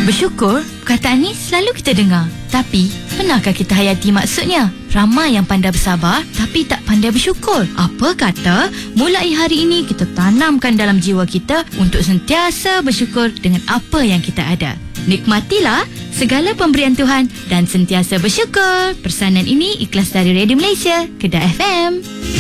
Bersyukur, perkataan ni selalu kita dengar. Tapi, pernahkah kita hayati maksudnya? Ramai yang pandai bersabar tapi tak pandai bersyukur. Apa kata mulai hari ini kita tanamkan dalam jiwa kita untuk sentiasa bersyukur dengan apa yang kita ada. Nikmatilah segala pemberian Tuhan dan sentiasa bersyukur. Pesanan ini ikhlas dari Radio Malaysia, Kedah FM.